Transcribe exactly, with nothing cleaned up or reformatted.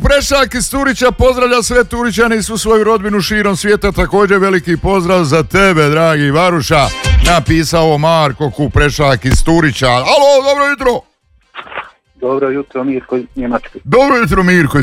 Prešak iz Turića pozdravlja sve Turićane i svu svoju rodbinu širom svijeta. Također veliki pozdrav za tebe, dragi Varuša. Napisao Marko Ku Prešak iz Turića. Alo, dobro jutro. Dobro jutro, Mirko iz Njemačke. Dobro jutro, Mirko iz